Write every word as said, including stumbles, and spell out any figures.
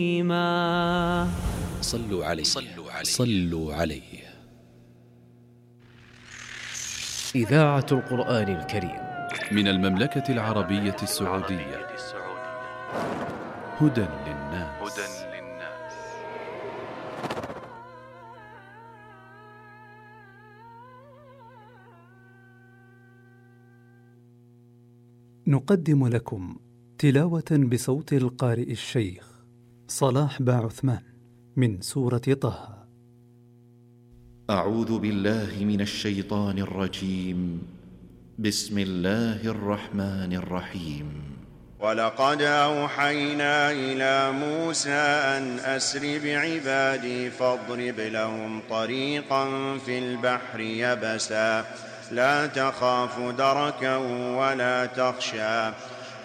صلوا عليه صلوا عليه صلوا عليه. إذاعة القرآن الكريم من المملكة العربية السعودية. هدى للناس. نقدم لكم تلاوة بصوت القارئ الشيخ صلاح باعثمان من سورة طه. أعوذ بالله من الشيطان الرجيم. بسم الله الرحمن الرحيم. ولقد أوحينا إلى موسى أن أسر بعبادي فاضرب لهم طريقا في البحر يبسا لا تخاف دركا ولا تخشى